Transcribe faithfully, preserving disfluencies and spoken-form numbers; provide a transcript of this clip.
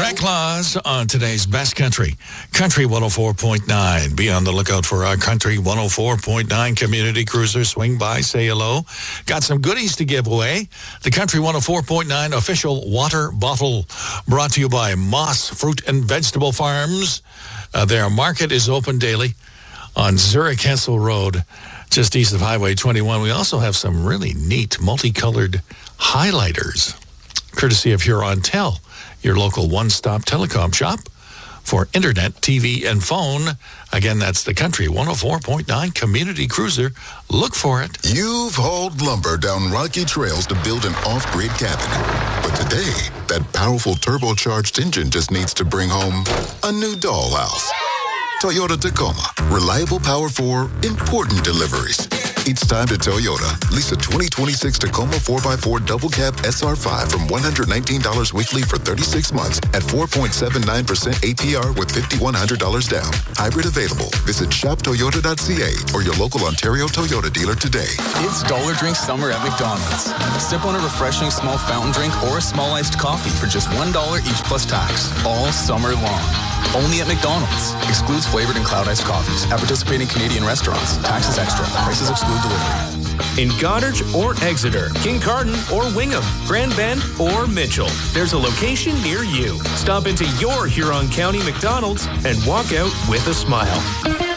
Santa Claus on today's Best Country, Country one oh four point nine. Be on the lookout for our Country one oh four point nine Community Cruiser. Swing by, say hello. Got some goodies to give away. The Country one oh four point nine official water bottle brought to you by Moss Fruit and Vegetable Farms. Uh, their market is open daily on Zurich Hensel Road, just east of Highway twenty-one. We also have some really neat multicolored highlighters, courtesy of Huron Tel, your local one-stop telecom shop for internet, T V, and phone. Again, that's the Country one oh four point nine Community Cruiser. Look for it. You've hauled lumber down rocky trails to build an off-grid cabin. But today, that powerful turbocharged engine just needs to bring home a new dollhouse. Toyota Tacoma. Reliable power for important deliveries. It's time to Toyota. Lease a twenty twenty-six Tacoma four by four double cab S R five from one hundred nineteen dollars weekly for thirty-six months at four point seven nine percent A P R with five thousand one hundred dollars down. Hybrid available. Visit shop toyota dot c a or your local Ontario Toyota dealer today. It's Dollar Drink Summer at McDonald's. Sip on a refreshing small fountain drink or a small iced coffee for just one dollar each plus tax. All summer long. Only at McDonald's. Excludes flavored and cloud iced coffees at participating Canadian restaurants. Taxes extra. Prices exclude delivery. In Goddard or Exeter, Kincardine or Wingham, Grand Bend or Mitchell, there's a location near you. Stop into your Huron County McDonald's and walk out with a smile.